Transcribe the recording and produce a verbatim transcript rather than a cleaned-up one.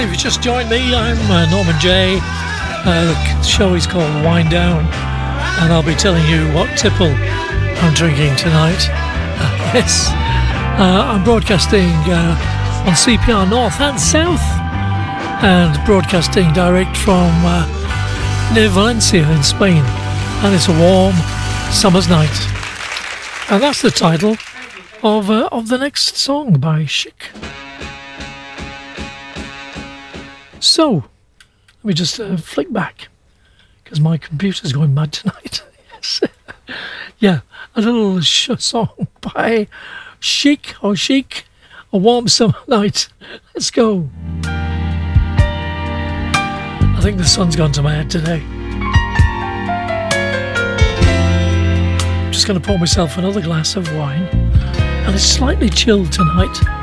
if you just joined me, I'm uh, Norman Jay. Uh, the show is called Wind Down, and I'll be telling you what tipple I'm drinking tonight. Uh, yes, uh, I'm broadcasting uh, on C P R North and South, and broadcasting direct from uh, near Valencia in Spain, and it's a warm summer's night. And that's the title of uh, of the next song by Chic. So, let me just uh, flick back, because my computer's going mad tonight. Yes. Yeah, a little sh- song by Chic, or Chic, A Warm Summer Night. Let's go. I think the sun's gone to my head today. I'm just going to pour myself another glass of wine, and it's slightly chilled tonight.